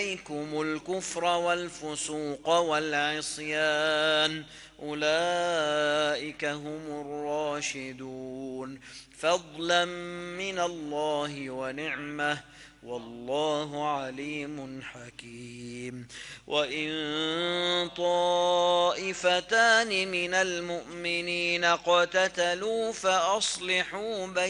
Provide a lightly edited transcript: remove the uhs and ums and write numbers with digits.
عليكم الكفر والفسوق والعصيان أولئك هم الراشدون فضلا من الله ونعمة والله عليم حكيم وإن طائفتان من المؤمنين اقتتلوا فأصلحوا بينهما